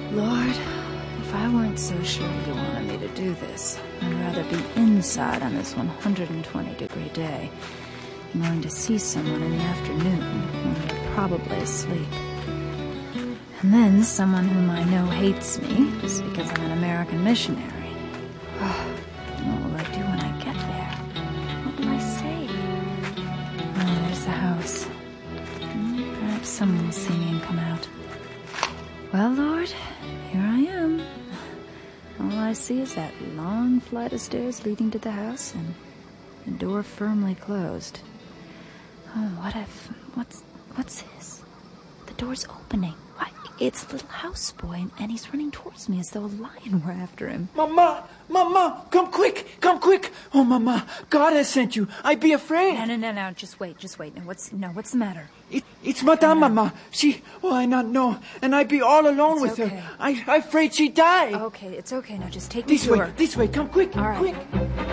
Lord, if I weren't so sure you wanted me to do this, I'd rather be inside on this 120-degree day than going to see someone in the afternoon when they're probably asleep. And then someone whom I know hates me just because I'm an American missionary. What will I do when I get there? What will I say? Oh, there's the house. Perhaps someone will see me and come out. Well, Lord, here I am. All I see is that long flight of stairs leading to the house and the door firmly closed. Oh, what if... What's this? The door's opening. Why, it's the little houseboy, and he's running towards me as though a lion were after him. Mama, come quick. Oh, Mama, God has sent you. I'd be afraid. No, just wait. Now, what's the matter? It's Madame, Mama. I not know, and I'd be all alone with her. I'm afraid she'd die. Okay, it's okay. Now, just take me to her. This way, come quick, all right. quick.